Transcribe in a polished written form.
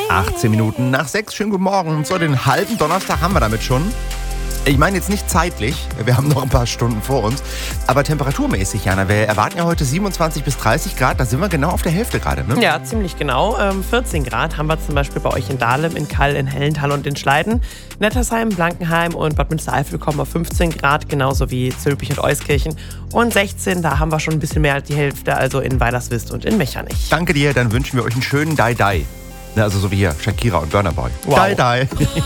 18 Minuten nach 6. Schönen guten Morgen. So, den halben Donnerstag haben wir damit schon. Ich meine jetzt nicht zeitlich, wir haben noch ein paar Stunden vor uns, aber temperaturmäßig, Jana, wir erwarten ja heute 27 bis 30 Grad, da sind wir genau auf der Hälfte gerade, ne? Ja, ziemlich genau. 14 Grad haben wir zum Beispiel bei euch in Dahlem, in Kall, in Hellenthal und in Schleiden. Nettersheim, Blankenheim und Bad Münstereifel kommen auf 15 Grad, genauso wie Zülpich und Euskirchen. Und 16, da haben wir schon ein bisschen mehr als die Hälfte, also in Weilerswist und in Mechernich. Danke dir, dann wünschen wir euch einen schönen Dai-Dai. Also so wie hier, Shakira und Burna Boy. Wow. Dai-Dai.